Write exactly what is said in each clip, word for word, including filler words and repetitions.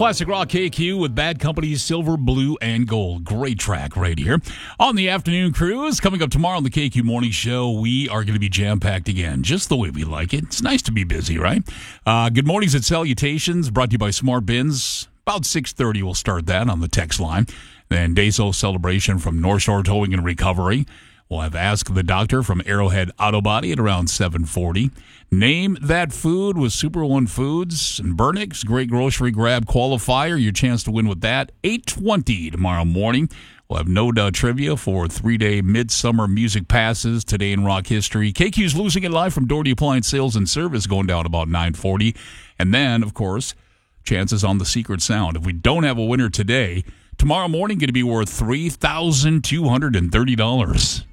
Classic Rock K Q with Bad Company's Silver, Blue, and Gold. Great track right here. On the afternoon cruise, coming up tomorrow on the K Q Morning Show, we are going to be jam-packed again, just the way we like it. It's nice to be busy, right? Uh, good mornings and salutations, brought to you by Smart Bins. About six thirty, we'll start that on the text line. Then Dayso celebration from North Shore Towing and Recovery. We'll have Ask the Doctor from Arrowhead Auto Body at around seven forty. Name That Food with Super One Foods and Burnix. Great grocery grab qualifier. Your chance to win with that. eight twenty tomorrow morning. We'll have No Doubt Trivia for three-day Midsummer Music Passes. Today in rock history. K Q's Losing It Live from Doherty Appliance Sales and Service going down about nine forty. And then, of course, chances on the Secret Sound. If we don't have a winner today, tomorrow morning going to be worth three thousand two hundred thirty dollars.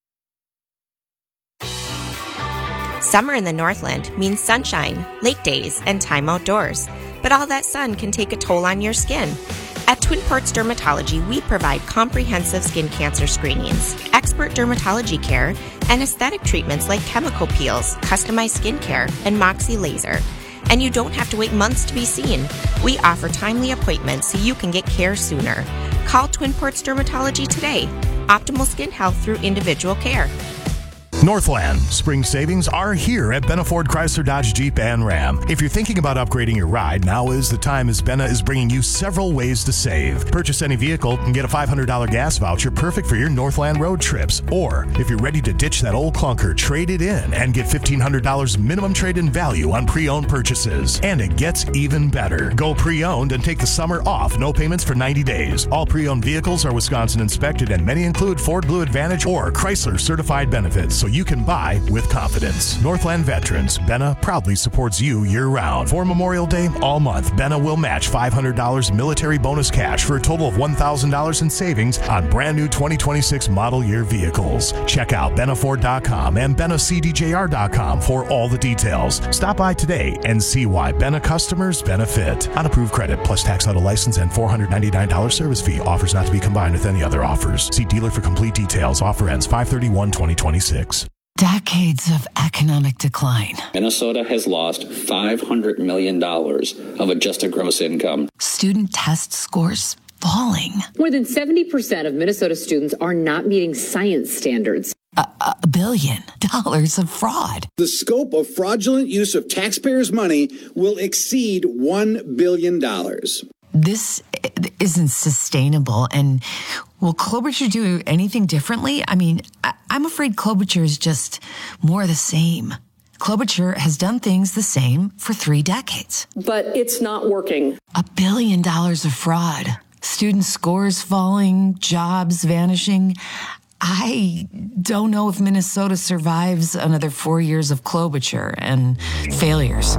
Summer in the Northland means sunshine, lake days, and time outdoors. But all that sun can take a toll on your skin. At Twin Ports Dermatology, we provide comprehensive skin cancer screenings, expert dermatology care, and aesthetic treatments like chemical peels, customized skincare, and Moxie laser. And you don't have to wait months to be seen. We offer timely appointments so you can get care sooner. Call Twin Ports Dermatology today. Optimal skin health through individual care. Northland. Spring savings are here at Benna Ford Chrysler Dodge Jeep and Ram. If you're thinking about upgrading your ride, now is the time as Benna is bringing you several ways to save. Purchase any vehicle and get a five hundred dollars gas voucher perfect for your Northland road trips. Or, if you're ready to ditch that old clunker, trade it in and get fifteen hundred dollars minimum trade-in value on pre-owned purchases. And it gets even better. Go pre-owned and take the summer off. No payments for ninety days. All pre-owned vehicles are Wisconsin inspected and many include Ford Blue Advantage or Chrysler certified benefits, so you can buy with confidence. Northland Veterans, Benna proudly supports you year-round. For Memorial Day, all month, Benna will match five hundred dollars military bonus cash for a total of one thousand dollars in savings on brand new twenty twenty-six model year vehicles. Check out benna ford dot com and benna c d j r dot com for all the details. Stop by today and see why Benna customers benefit. On approved credit plus tax auto license and four hundred ninety-nine dollars service fee. Offers not to be combined with any other offers. See dealer for complete details. Offer ends five thirty-one twenty twenty-six. Decades of economic decline. Minnesota has lost five hundred million dollars of adjusted gross income. Student test scores falling. More than seventy percent of Minnesota students are not meeting science standards. A, a billion dollars of fraud. The scope of fraudulent use of taxpayers' money will exceed one billion dollars. This isn't sustainable. And will Klobuchar do anything differently? I mean, I, I'm afraid Klobuchar is just more the same. Klobuchar has done things the same for three decades. But it's not working. A billion dollars of fraud. Student scores falling, jobs vanishing. I don't know if Minnesota survives another four years of Klobuchar and failures.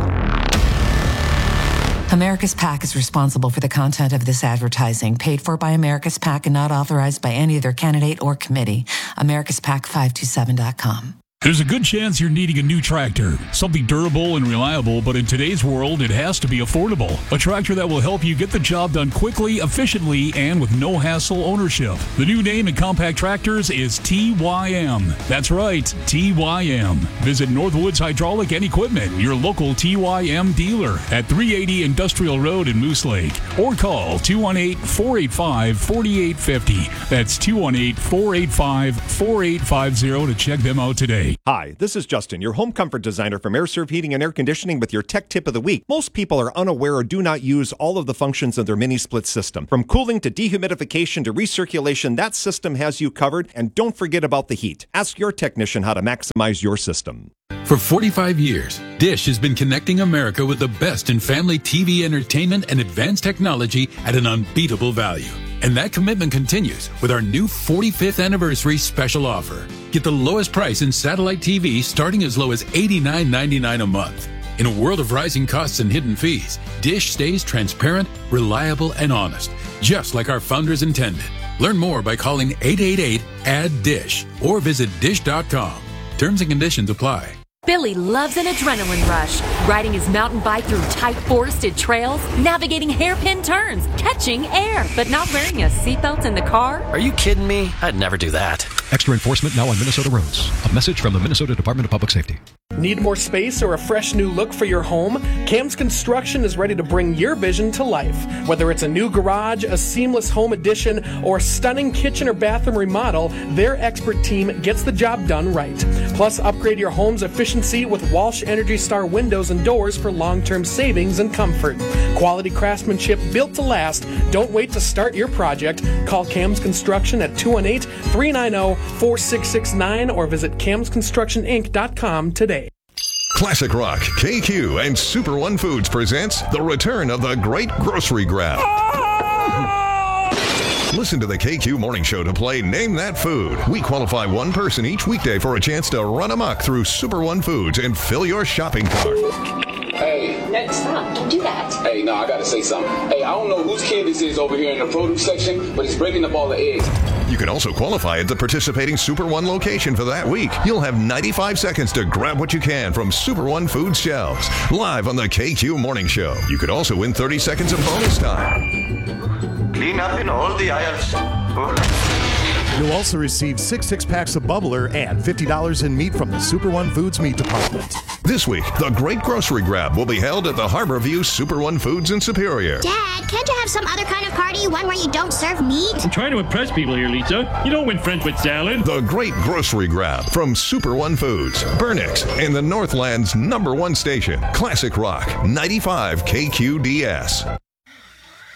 America's PAC is responsible for the content of this advertising, paid for by America's PAC and not authorized by any other candidate or committee. America's PAC five two seven dot com. There's a good chance you're needing a new tractor. Something durable and reliable, but in today's world, it has to be affordable. A tractor that will help you get the job done quickly, efficiently, and with no hassle ownership. The new name in compact tractors is T Y M. That's right, T Y M. Visit Northwoods Hydraulic and Equipment, your local T Y M dealer at three eighty Industrial Road in Moose Lake. Or call two one eight, four eight five, four eight five zero. That's two one eight, four eight five, four eight five zero to check them out today. Hi, this is Justin, your home comfort designer from AirServe Heating and Air Conditioning with your tech tip of the week. Most people are unaware or do not use all of the functions of their mini-split system. From cooling to dehumidification to recirculation, that system has you covered. And don't forget about the heat. Ask your technician how to maximize your system. For forty-five years, Dish has been connecting America with the best in family T V entertainment and advanced technology at an unbeatable value. And that commitment continues with our new forty-fifth anniversary special offer. Get the lowest price in satellite T V starting as low as eighty-nine ninety-nine a month. In a world of rising costs and hidden fees, Dish stays transparent, reliable, and honest, just like our founders intended. Learn more by calling eight eight eight, A D D I S H or visit dish dot com. Terms and conditions apply. Billy loves an adrenaline rush, riding his mountain bike through tight forested trails, navigating hairpin turns, catching air, but not wearing a seatbelt in the car. Are you kidding me? I'd never do that. Extra enforcement now on Minnesota roads. A message from the Minnesota Department of Public Safety. Need more space or a fresh new look for your home? Cam's Construction is ready to bring your vision to life. Whether it's a new garage, a seamless home addition, or a stunning kitchen or bathroom remodel, their expert team gets the job done right. Plus, upgrade your home's efficiency with Walsh Energy Star windows and doors for long-term savings and comfort. Quality craftsmanship built to last. Don't wait to start your project. Call Cam's Construction at two one eight, three nine zero, four six six nine or visit cams construction inc dot com today. Classic Rock, K Q, and Super One Foods presents the return of the Great Grocery Grab. Listen to the K Q Morning Show to play Name That Food. We qualify one person each weekday for a chance to run amok through Super One Foods and fill your shopping cart. Hey. No, stop. Don't do that. Hey, no, I gotta say something. Hey, I don't know whose kid this is over here in the produce section, but he's breaking up all the eggs. You can also qualify at the participating Super One location for that week. You'll have ninety-five seconds to grab what you can from Super One Food shelves. Live on the K Q Morning Show. You could also win thirty seconds of bonus time. Clean up in all the aisles. Oh. You'll also receive six six-packs of Bubbler and fifty dollars in meat from the Super One Foods meat department. This week, the Great Grocery Grab will be held at the Harborview Super One Foods in Superior. Dad, can't you have some other kind of party, one where you don't serve meat? I'm trying to impress people here, Lisa. You don't win friends with salad. The Great Grocery Grab from Super One Foods, Burnix, and the Northland's number one station, Classic Rock, ninety-five K Q D S.